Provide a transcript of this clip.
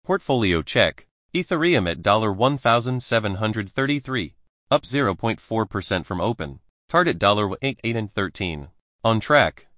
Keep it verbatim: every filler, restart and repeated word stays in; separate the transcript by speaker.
Speaker 1: Portfolio check. Ethereum at one thousand seven hundred thirty-three, up zero point four percent from open. Target one eight eight and thirteen. On track.